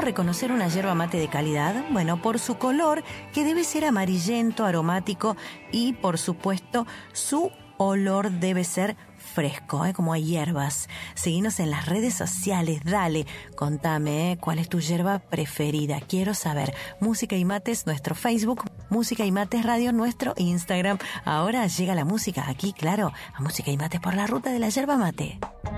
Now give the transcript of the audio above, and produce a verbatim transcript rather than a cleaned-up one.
¿Cómo reconocer una yerba mate de calidad? Bueno, por su color, que debe ser amarillento, aromático, y por supuesto su olor debe ser fresco, ¿eh? Como hay hierbas. Seguinos en las redes sociales, dale, contame, ¿eh? ¿Cuál es tu yerba preferida? Quiero saber. Música y Mates, nuestro Facebook, Música y Mates Radio, nuestro Instagram. Ahora llega la música aquí, claro, a Música y Mates por la ruta de la yerba mate.